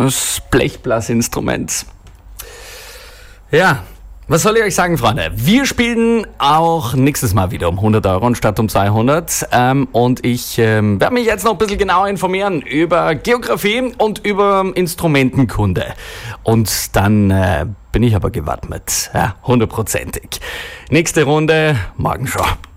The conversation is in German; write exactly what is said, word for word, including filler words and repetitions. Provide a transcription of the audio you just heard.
das Blechblasinstrument. Ja, was soll ich euch sagen, Freunde? Wir spielen auch nächstes Mal wieder um hundert Euro anstatt um zweihundert. Ähm, und ich ähm, werde mich jetzt noch ein bisschen genauer informieren über Geografie und über Instrumentenkunde. Und dann äh, bin ich aber gewappnet, ja, hundertprozentig. Nächste Runde, morgen schon.